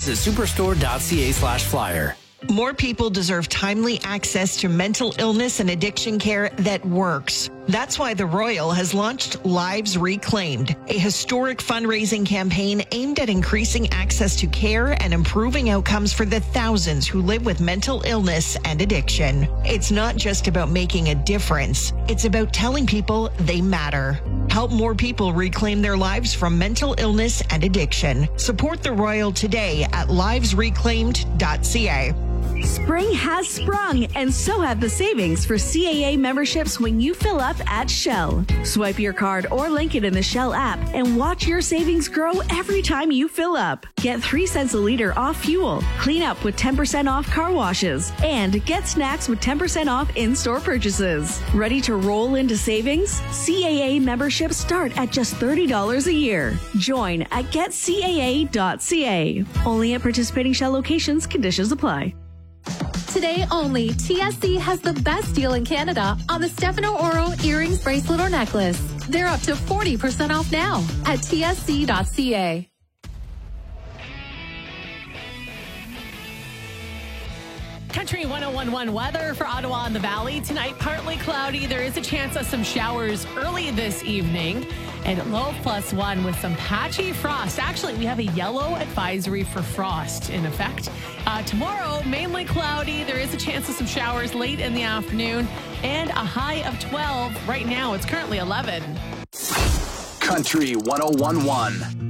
Visit superstore.ca/flyer. More people deserve timely access to mental illness and addiction care that works. That's why the Royal has launched Lives Reclaimed, a historic fundraising campaign aimed at increasing access to care and improving outcomes for the thousands who live with mental illness and addiction. It's not just about making a difference. It's about telling people they matter. Help more people reclaim their lives from mental illness and addiction. Support the Royal today at livesreclaimed.ca. Spring has sprung, and so have the savings for CAA memberships when you fill up at Shell. Swipe your card or link it in the Shell app and watch your savings grow every time you fill up. Get 3 cents a liter off fuel, clean up with 10% off car washes, and get snacks with 10% off in-store purchases. Ready to roll into savings? CAA memberships start at just $30 a year. Join at getcaa.ca. Only at participating Shell locations. Conditions apply. Today only, TSC has the best deal in Canada on the Stefano Oro earrings, bracelet, or necklace. They're up to 40% off now at tsc.ca. Country 101.1 weather for Ottawa and the Valley. Tonight, partly cloudy. There is a chance of some showers early this evening. And low +1 with some patchy frost. Actually, we have a yellow advisory for frost in effect. Tomorrow, mainly cloudy. There is a chance of some showers late in the afternoon. And a high of 12. Right now, it's currently 11. Country 101.1.